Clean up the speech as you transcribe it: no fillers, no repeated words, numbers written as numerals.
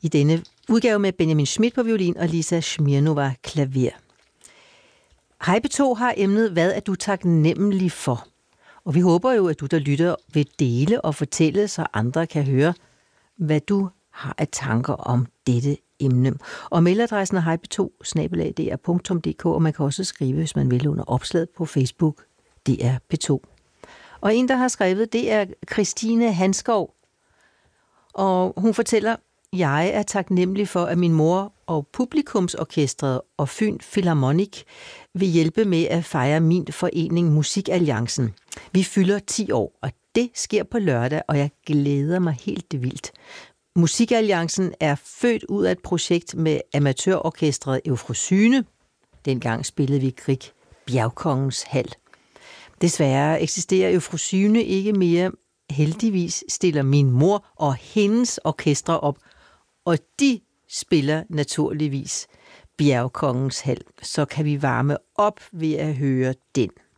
i denne udgave med Benjamin Schmidt på violin og Lisa Smirnova klaver. Hej P2 har emnet, hvad er du taknemmelig for? Og vi håber jo, at du, der lytter, vil dele og fortælle, så andre kan høre, hvad du har af tanker om dette emne. Og mailadressen er hejp2@dr.dk, og man kan også skrive, hvis man vil, under opslaget på Facebook, DR P2. Og en, der har skrevet, det er Christine Hanskov, og hun fortæller, jeg er taknemmelig for, at min mor og Publikumsorkestret og Fyn Philharmonic vil hjælpe med at fejre min forening Musikalliancen. Vi fylder 10 år, og det sker på lørdag, og jeg glæder mig helt vildt. Musikalliancen er født ud af et projekt med amatørorkestret Eufrosyne. Dengang spillede vi Grieg Bjergkongens Hal. Desværre eksisterer Eufrosyne ikke mere. Heldigvis stiller min mor og hendes orkestre op, og de spiller naturligvis Bjergkongens Hal. Så kan vi varme op ved at høre den.